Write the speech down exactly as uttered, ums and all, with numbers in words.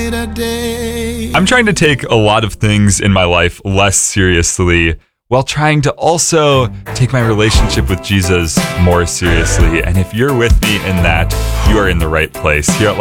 it a day. I'm trying to take a lot of things in my life less seriously while trying to also take my relationship with Jesus more seriously. And if you're with me in that, you are in the right place. Here at